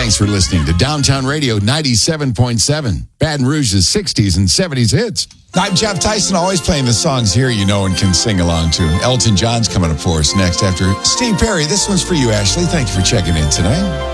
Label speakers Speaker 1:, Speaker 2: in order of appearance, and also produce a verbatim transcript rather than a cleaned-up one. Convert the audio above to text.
Speaker 1: Thanks for listening to Downtown Radio ninety-seven point seven, Baton Rouge's sixties and seventies hits. I'm Jeff Tyson, always playing the songs here you know and can sing along to. Elton John's coming up for us next after Steve Perry. This one's for you, Ashley. Thank you for checking in tonight.